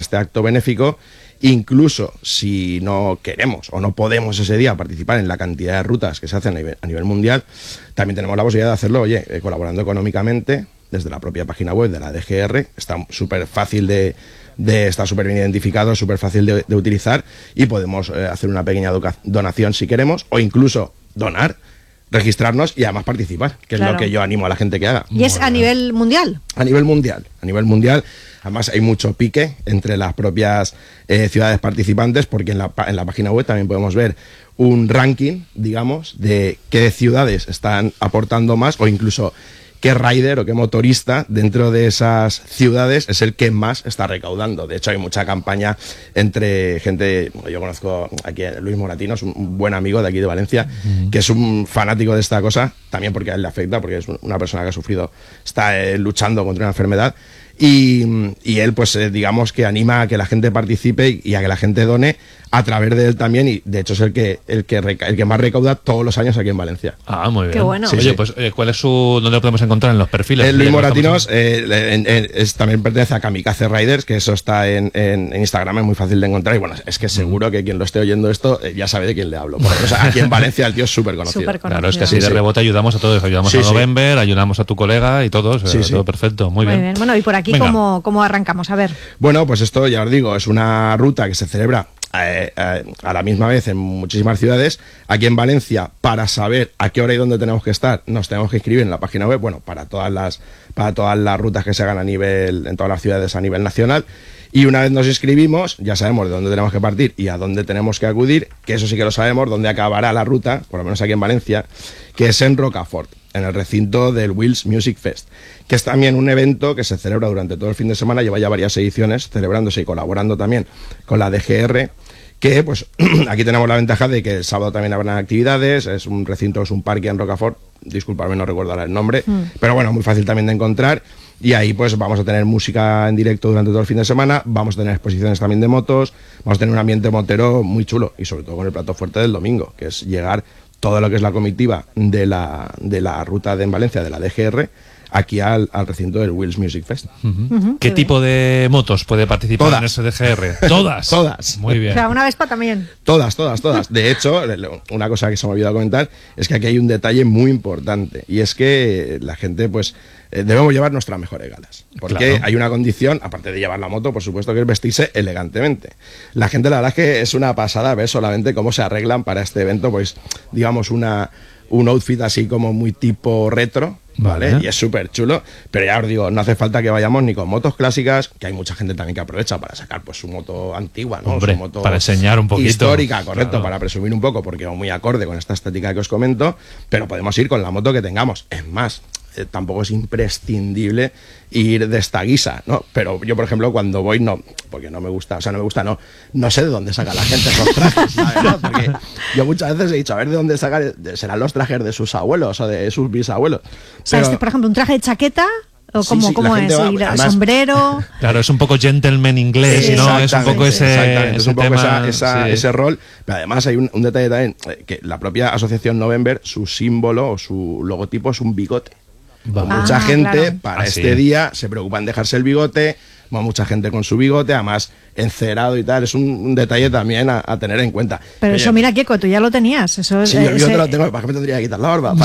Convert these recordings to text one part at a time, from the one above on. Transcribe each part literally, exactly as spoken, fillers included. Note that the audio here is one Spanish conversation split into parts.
este acto benéfico. Incluso si no queremos o no podemos ese día participar en la cantidad de rutas que se hacen a nivel, a nivel mundial, también tenemos la posibilidad de hacerlo, oye, eh, colaborando económicamente desde la propia página web de la D G R. Está súper fácil de, de está súper bien identificado, súper fácil de, de utilizar, y podemos eh, hacer una pequeña donación si queremos, o incluso donar, registrarnos y además participar, que claro. es lo que yo animo a la gente que haga. ¿Y es a nivel mundial? A nivel mundial, a nivel mundial. Además hay mucho pique entre las propias eh, ciudades participantes, porque en la, en la página web también podemos ver un ranking, digamos, de qué ciudades están aportando más, o incluso qué rider o qué motorista dentro de esas ciudades es el que más está recaudando. De hecho, hay mucha campaña entre gente. Yo conozco aquí a Luis Moratino, es un buen amigo de aquí de Valencia, uh-huh. que es un fanático de esta cosa, también porque a él le afecta, porque es una persona que ha sufrido, está eh, luchando contra una enfermedad. Y, y él, pues, eh, digamos que anima a que la gente participe y, y a que la gente done a través de él también, y de hecho es el que el que, reca el que más recauda todos los años aquí en Valencia. Ah, muy bien. Qué bueno. Sí, Oye, sí. pues, eh, ¿cuál es su, dónde lo podemos encontrar en los perfiles? El Luis Moratinos eh, en, en, es, también pertenece a Kamikaze Riders, que eso está en, en, en Instagram, es muy fácil de encontrar, y bueno, es que seguro que quien lo esté oyendo esto eh, ya sabe de quién le hablo. Porque, o sea, aquí en Valencia el tío es súper conocido. Súper conocido. Claro, es que así de sí. rebote ayudamos a todos, ayudamos sí, a November, sí. ayudamos a tu colega y todos, sí, eh, sí. todo perfecto, muy, muy bien. bien. Bueno, y por aquí, ¿cómo, ¿cómo arrancamos? A ver. Bueno, pues esto ya os digo, es una ruta que se celebra Eh, eh, a la misma vez en muchísimas ciudades. Aquí en Valencia, para saber a qué hora y dónde tenemos que estar, nos tenemos que inscribir en la página web, bueno, para todas las para todas las rutas que se hagan a nivel, en todas las ciudades a nivel nacional. Y una vez nos inscribimos, ya sabemos de dónde tenemos que partir y a dónde tenemos que acudir, que eso sí que lo sabemos, dónde acabará la ruta, por lo menos aquí en Valencia, que es en Rocafort, en el recinto del Wheels Music Fest, que es también un evento que se celebra durante todo el fin de semana, lleva ya varias ediciones celebrándose y colaborando también con la D G R, que pues aquí tenemos la ventaja de que el sábado también habrá actividades, es un recinto, es un parque en Rocafort, disculpadme, no recuerdo ahora el nombre, mm. pero bueno, muy fácil también de encontrar, y ahí pues vamos a tener música en directo durante todo el fin de semana, vamos a tener exposiciones también de motos, vamos a tener un ambiente motero muy chulo, y sobre todo con el plato fuerte del domingo, que es llegar todo lo que es la comitiva de la, de la ruta de en Valencia, de la D G R, aquí al, al recinto del Wheels Music Fest. Uh-huh. Uh-huh. ¿Qué tipo de motos puede participar todas. en ese D G R? Todas. Todas. Muy bien. O sea, una Vespa también. Todas, todas, todas. De hecho, una cosa que se me ha olvidado comentar es que aquí hay un detalle muy importante, y es que la gente, pues, eh, debemos llevar nuestras mejores galas. Porque claro. hay una condición, aparte de llevar la moto, por supuesto, que es vestirse elegantemente. La gente, la verdad es que es una pasada ver solamente cómo se arreglan para este evento, pues, digamos, una, un outfit así como muy tipo retro, ¿vale? Vale. Y es súper chulo, pero ya os digo, no hace falta que vayamos ni con motos clásicas, que hay mucha gente también que aprovecha para sacar pues su moto antigua, ¿no? Hombre, su moto para enseñar un poquito. Histórica, correcto, claro. para presumir un poco, porque va muy acorde con esta estética que os comento, pero podemos ir con la moto que tengamos. Es más, eh, tampoco es imprescindible ir de esta guisa, ¿no? Pero yo, por ejemplo, cuando voy, no, porque no me gusta, o sea, no me gusta, no, no sé de dónde saca la gente esos trajes, la verdad, porque yo muchas veces he dicho, a ver de dónde sacan, serán los trajes de sus abuelos o de sus bisabuelos. O sea, pero, este, por ejemplo, un traje de chaqueta, o sí, cómo, sí, cómo es, va, y además, sombrero. Claro, es un poco gentleman inglés, ¿no? Es un poco ese, exactamente, ese es un poco tema, esa, esa, sí. ese rol. Pero además hay un, un detalle también, eh, que la propia asociación November, su símbolo o su logotipo es un bigote. Va. Mucha Ah, gente claro. para Ah, este sí. día se preocupa en dejarse el bigote, bueno, mucha gente con su bigote, además encerado y tal, es un, un detalle también a, a tener en cuenta. Pero Oye, eso, mira, Kiko, tú ya lo tenías. Eso, sí, yo el ese... bigote lo tengo, ¿para qué me tendría que quitar la barba?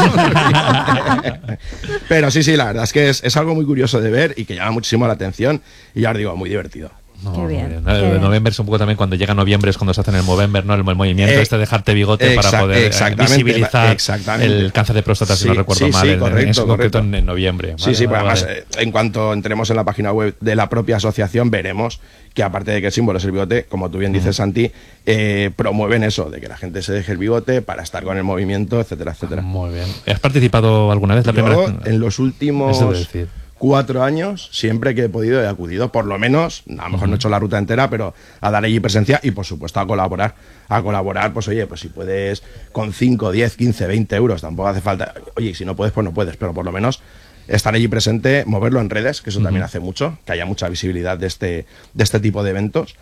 Pero sí, sí, la verdad es que es, es algo muy curioso de ver y que llama muchísimo la atención, y ya os digo, muy divertido. No, Qué bien, bien. qué El de bien. noviembre es un poco también cuando llega noviembre, es cuando se hacen el Movember, ¿no? El, el movimiento Eh, este de dejarte bigote para exact- poder eh, exactamente, visibilizar exactamente. el cáncer de próstata, si Sí, no recuerdo sí, mal, sí, en, correcto, en, en concreto correcto. en, en noviembre. Sí, Vale, sí, pues vale, además, vale. eh, en cuanto entremos en la página web de la propia asociación, veremos que aparte de que el símbolo es el bigote, como tú bien dices, Santi, eh, promueven eso, de que la gente se deje el bigote para estar con el movimiento, etcétera, etcétera. Muy bien. ¿Has participado alguna vez? La Yo, primera vez? en los últimos Eso de decir. cuatro años, siempre que he podido he acudido, por lo menos, a lo mejor no he hecho la ruta entera, pero a dar allí presencia y, por supuesto, a colaborar. A colaborar, pues oye, pues si puedes con cinco, diez, quince, veinte euros, tampoco hace falta. Oye, si no puedes, pues no puedes, pero por lo menos estar allí presente, moverlo en redes, que eso uh-huh. también hace mucho, que haya mucha visibilidad de este, de este tipo de eventos.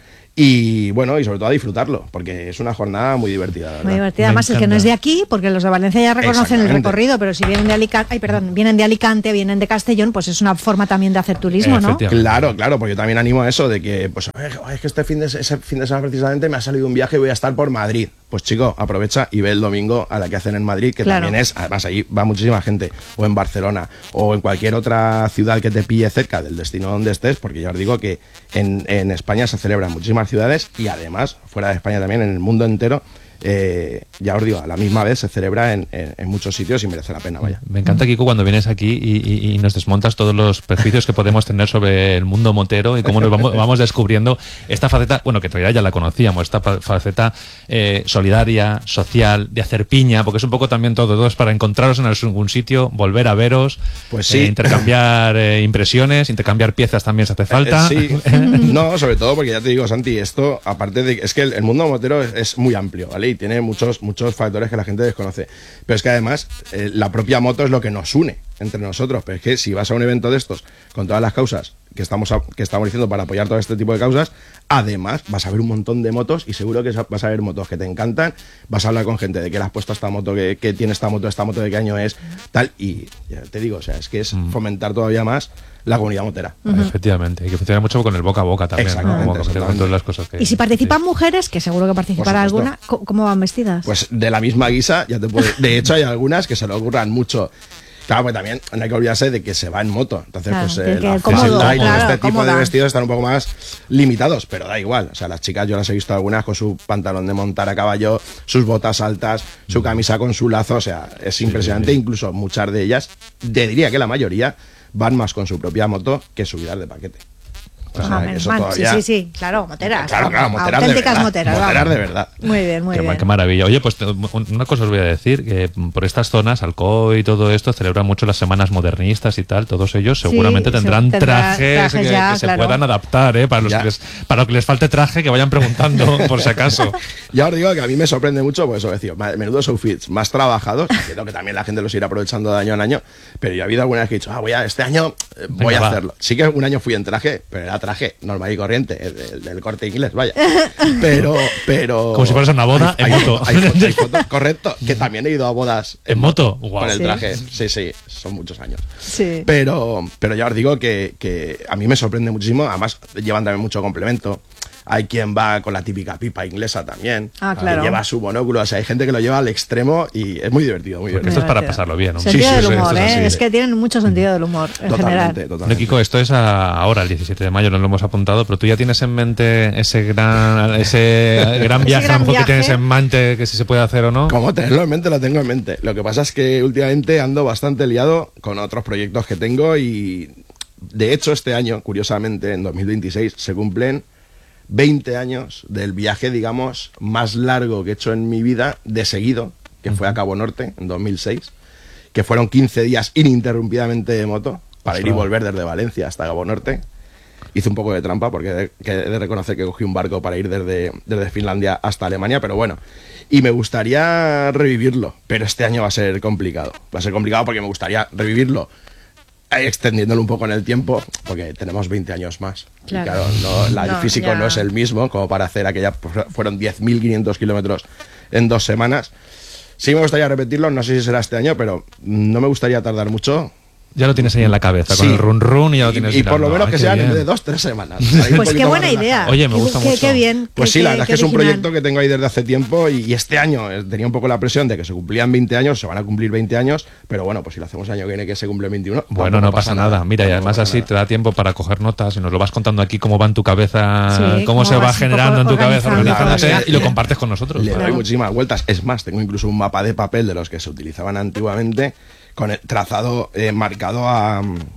Y bueno, y sobre todo a disfrutarlo, porque es una jornada muy divertida, ¿verdad? Muy divertida, además el que no es de aquí, porque los de Valencia ya reconocen el recorrido, pero si vienen de Alicante, ay, perdón, vienen de Alicante, vienen de Castellón, pues es una forma también de hacer turismo, ¿no? Claro, claro, porque yo también animo a eso de que, pues, es que este fin de, ese fin de semana precisamente me ha salido un viaje y voy a estar por Madrid. Pues chico, aprovecha y ve el domingo a la que hacen en Madrid, que claro. también es, además ahí va muchísima gente, o en Barcelona, o en cualquier otra ciudad que te pille cerca del destino donde estés, porque ya os digo que en, en España se celebran muchísimas ciudades y además, fuera de España también, en el mundo entero, eh, ya os digo, a la misma vez se celebra en, en, en muchos sitios y merece la pena, vaya. Me encanta, Kiko, cuando vienes aquí y, y, y nos desmontas todos los prejuicios que podemos tener sobre el mundo motero y cómo nos vamos, vamos descubriendo esta faceta, bueno, que todavía ya la conocíamos, esta faceta eh, solidaria, social, de hacer piña, porque es un poco también todo, todo es para encontraros en algún sitio, volver a veros, pues sí. eh, intercambiar eh, impresiones, intercambiar piezas también se hace falta. Eh, sí, no, sobre todo porque ya te digo, Santi, esto, aparte de, es que el, el mundo motero es, es muy amplio, ¿vale? Y tiene muchos, muchos factores que la gente desconoce. Pero es que además eh, la propia moto es lo que nos une entre nosotros. Pero es que si vas a un evento de estos con todas las causas que estamos, a, que estamos diciendo para apoyar todo este tipo de causas, además vas a ver un montón de motos y seguro que vas a ver motos que te encantan, vas a hablar con gente de que le has puesto esta moto, que, que tiene esta moto, esta moto de qué año es, tal, y ya te digo, o sea, es que es fomentar todavía más la comunidad motera. Uh-huh. Efectivamente, y que funciona mucho con el boca a boca también, ¿no? Como con todas las cosas que... Y si participan sí. mujeres, que seguro que participará alguna, ¿cómo van vestidas? Pues de la misma guisa, ya te puedo... De hecho, hay algunas que se le ocurran mucho. Claro, pues también no hay que olvidarse de que se va en moto. Entonces, claro, pues eh, la accesibilidad y claro, este tipo cómoda. de vestidos están un poco más limitados, pero da igual. O sea, las chicas yo las he visto algunas con su pantalón de montar a caballo, sus botas altas, su camisa con su lazo. O sea, es impresionante. Sí, sí. Incluso muchas de ellas, te diría que la mayoría, van más con su propia moto que subidas de paquete. O sea, ah, eso todavía... Sí, sí, sí, claro, moteras. Claro, claro, moteras auténticas de moteras. Moteras de verdad. Muy bien, muy qué, bien. Qué maravilla. Oye, pues una cosa os voy a decir, que por estas zonas, Alcoy y todo esto, celebran mucho las semanas modernistas y tal, todos ellos seguramente sí, tendrán tendrá trajes, trajes que, ya, que se claro. puedan adaptar, ¿eh? Para los que les, para lo que les falte traje, que vayan preguntando, por si acaso. Ya os digo que a mí me sorprende mucho, pues eso, decir, menudos outfits más trabajados, entiendo que también la gente los irá aprovechando de año en año, pero yo ha habido algunas que he dicho, ah, voy a, este año eh, voy Venga, a hacerlo. Va. Sí que un año fui en traje, pero era traje normal y corriente, del, del Corte Inglés, vaya. Pero, pero... Como si fueras a una boda hay, en hay, moto. Hay, hay, fotos, hay fotos, correcto, que también he ido a bodas en, en moto, moto wow. con el ¿Sí? traje. Sí, sí, son muchos años. Sí. Pero, pero ya os digo que, que a mí me sorprende muchísimo, además llevan también mucho complemento. Hay quien va con la típica pipa inglesa también, ah, claro. que lleva su monóculo, o sea, hay gente que lo lleva al extremo y es muy divertido, muy divertido. Esto es para pasarlo bien, ¿no? Sentido sí, del sí, humor, es, ¿eh? así, es sí. que tienen mucho sentido del humor, en totalmente, general. Totalmente. No, Kiko, esto es a, ahora, el diecisiete de mayo, no lo hemos apuntado, pero tú ya tienes en mente ese gran ese gran viaje, gran a lo mejor viaje. que tienes en mente, que si se puede hacer o no. Como tenerlo en mente, lo tengo en mente. Lo que pasa es que últimamente ando bastante liado con otros proyectos que tengo y, de hecho, este año, curiosamente, en dos mil veintiséis, se cumplen veinte años del viaje, digamos, más largo que he hecho en mi vida de seguido, que fue a Cabo Norte en dos mil seis, que fueron quince días ininterrumpidamente de moto para ir y volver desde Valencia hasta Cabo Norte. Hice un poco de trampa porque he de reconocer que cogí un barco para ir desde, desde Finlandia hasta Alemania, pero bueno, y me gustaría revivirlo, pero este año va a ser complicado. Va a ser complicado porque me gustaría revivirlo extendiéndolo un poco en el tiempo, porque tenemos veinte años más. Claro, y claro no, la, no, el físico ya. no es el mismo como para hacer aquella, pues, fueron diez mil quinientos kilómetros en dos semanas. Sí me gustaría repetirlo, no sé si será este año, pero no me gustaría tardar mucho. Ya lo tienes ahí en la cabeza, sí. con el run run y ya lo tienes. Y, y por lo menos Ay, que sean bien. de dos, tres semanas. Pues qué buena idea. Oye, me gusta qué, mucho. Qué bien. Pues qué, sí, la qué, verdad es que es un proyecto que tengo ahí desde hace tiempo y, y este año eh, tenía un poco la presión de que se cumplían veinte años, se van a cumplir veinte años, pero bueno, pues si lo hacemos el año que viene que se cumple veintiuno. Bueno, no pasa nada. nada. Mira, y además así nada. te da tiempo para coger notas y nos lo vas contando aquí cómo va en tu cabeza, sí, cómo, cómo se va generando en tu cabeza, organizándote claro, y lo compartes con nosotros. Le claro. doy muchísimas vueltas. Es más, tengo incluso un mapa de papel de los que se utilizaban antiguamente con el trazado eh, marcado a...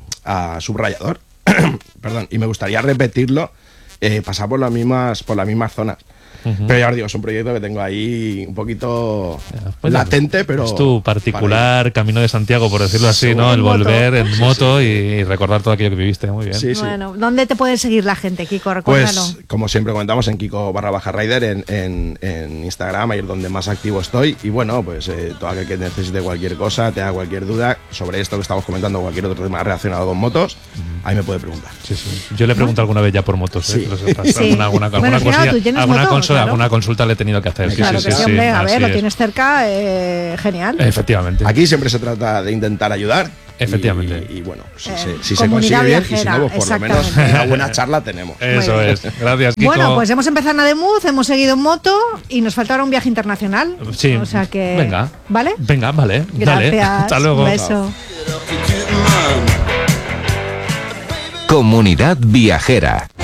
a subrayador, perdón, y me gustaría repetirlo, eh, pasar por las mismas por las mismas zonas. Uh-huh. Pero ya os digo, es un proyecto que tengo ahí un poquito pues, latente, pero... Es tu particular camino de Santiago, por decirlo así, ¿no? El moto. volver en Sí, moto sí. y recordar todo aquello que viviste. Muy bien. Sí, sí. Bueno, ¿dónde te puede seguir la gente, Kiko? Recuérdalo. Pues, como siempre comentamos, en Kiko barra baja rider en, en, en Instagram, ahí es donde más activo estoy. Y bueno, pues eh, todo aquel que necesite cualquier cosa, tenga cualquier duda sobre esto que estamos comentando o cualquier otro tema relacionado con motos, ahí me puede preguntar. Sí, sí. Yo le he preguntado alguna vez ya por motos. ¿eh? Sí. Lo sepas. Sí. Alguna, alguna, Bueno, alguna, claro, cosilla, tú tienes alguna, moto, consulta, claro. alguna consulta le he tenido que hacer. Sí, Claro sí, que sí, sí, sí, hombre, a así ver, lo es. tienes cerca, eh, genial. Efectivamente. Aquí siempre se trata de intentar ayudar. Efectivamente. Y, y bueno, si, Eh, se, si se comunidad consigue bien, y si viajera, no, pues por lo menos exactamente. una buena charla tenemos. Eso Muy bien. es. Gracias, Kiko. Bueno, pues hemos empezado en Ademuz, hemos seguido en moto y nos falta ahora un viaje internacional. Sí. O sea que... Venga. ¿Vale? Venga, vale. Dale. Gracias. Hasta luego. Un beso. Comunidad Viajera.